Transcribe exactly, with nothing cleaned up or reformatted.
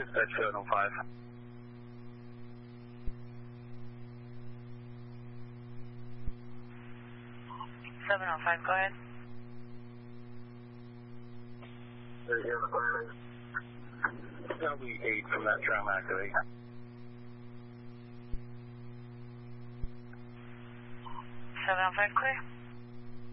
That's seven oh five. seven oh five, go ahead. That'll be eight from that tram activate. seven oh five, clear.